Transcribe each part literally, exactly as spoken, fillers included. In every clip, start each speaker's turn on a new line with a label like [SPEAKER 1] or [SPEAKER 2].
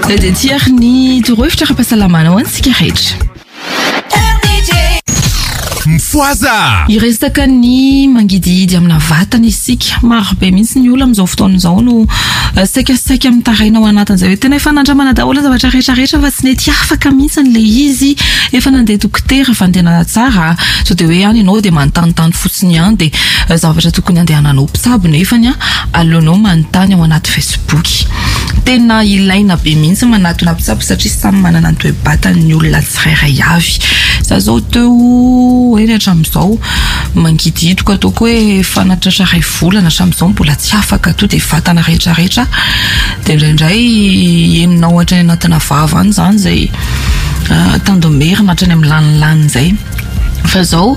[SPEAKER 1] dia tiary ny torohevitra ara-pahasalamana ho antsika rehetra.
[SPEAKER 2] Mifoaza
[SPEAKER 1] iresaka ny mangidihidy amina vatana isika maro be mihitsy ny olona amin'izao fotoana izao no saikasaika mitaraina ao anatin'izay hoe tena efa nandramana daholo zavatra rehetra rehetra fa tsy nety afaka mihitsy n'ilay izy efa nandeha dokotera fa andena tsara so dia hoe any ianao dia manontanytany fotsiny ihany dia zavatra tokony andehananao mpitsabo nefany a aleonao manontany ao anaty Facebook. Tena ilaina be mihitsy manatona mpitsabo satria samy manana ny toe-batan'ny olona tsirairay avy. Za zao teo hoe hatramin'izao mangidihidiko ataoko hoe fanatratra ray volana hatramin'izao mbola tsy afaka to dia vatana rehetra rehetra dia indraindray enina ohatra ny anatina vava any izany izay tandomerina hatrany amin'ny lanilany izay fa zao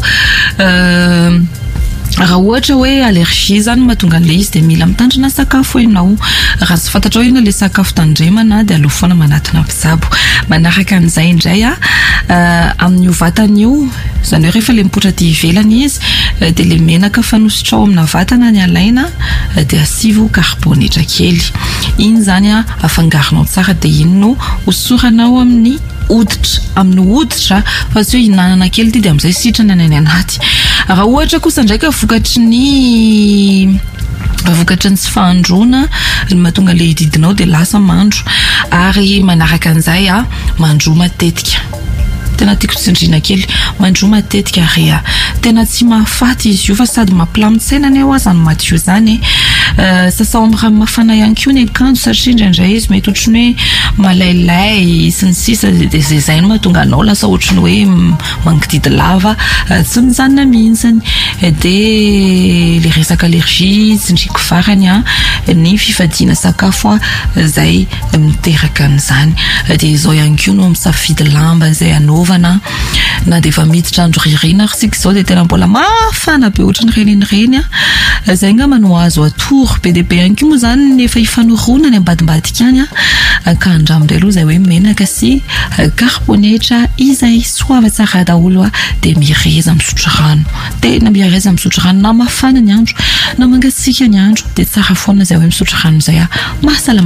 [SPEAKER 1] raha ohatra hoe allergie zany mahatonga an'ilay izy dia mila mitandrina sakafo ianao. Raha tsy fantatra hoe ilay sakafo tandremana dia aleo foana manatona mpitsabo. Manaraka an'izay indray a amin'ny vatana io izany hoe rehefa ilay mipoitra aty ivelany izy dia ilay menaka fanositra ao amina vatana ny alaina dia asivo karbonetra kely. Iny zany a afangaronao tsara dia iny no hosoranao amin'ny hoditra amin'ny hoditra fa tsy hoe hinanana kely ty dia amin'izay sitrana ny anaty. Raha ohatra kosa ndraika vokatry ny vokatry ny tsy fahandrona ny mahatonga ilay hididinao dia lasa mandro ary manaraka an'izay a mandro matetika. Tena tiako tsindrina kely mandro matetika ary a tena tsy mahafaty izy io fa sady mampilamin-tsaina ny ao aza ny madio zany sasao amin'ny rano mafana ihany koa ny akanjo satria indraindray izy mety ohatrany hoe malailay sy ny sisa dia zay zay no mahatonga anao lasa ohatrany hoe mangididy lava tsy mijanona mihitsiny. Dia le resaka allergie tsindriko farany a ny fifadiana sakafo a zay miteraka an'izany. Dia izao ihany koa no misafidy lamba izay anaovana na dia efa miditra andro ririna ary sika izao dia tena mbola mafana be ohatrany reniny reny a zay nga mano azo atoro be dia be ihany koa moa izany nefa hifanorona ny ambadimbadika any a ka andramindray aloha izay hoe menaka sy karbonetra izay soava tsara daholo a dia mireza misotro rano. Tena mireza misotro rano na mafana ny andro na mangatsiaka ny andro dia tsara foana izay hoe misotro rano izay a mahasalama.